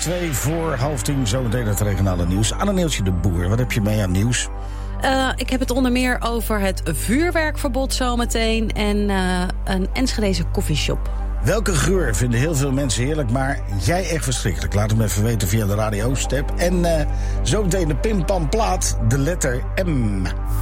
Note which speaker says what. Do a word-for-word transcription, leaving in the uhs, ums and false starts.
Speaker 1: twee voor half tien, zometeen het regionale nieuws. Anne-Neeltje de Boer, wat heb je mee aan nieuws?
Speaker 2: Uh, ik heb het onder meer over het vuurwerkverbod zometeen en uh, een Enschedese koffieshop.
Speaker 1: Welke geur vinden heel veel mensen heerlijk, maar jij echt verschrikkelijk? Laat hem even weten via de radio-step. En uh, zometeen de Pim Pam Plaat, de letter M.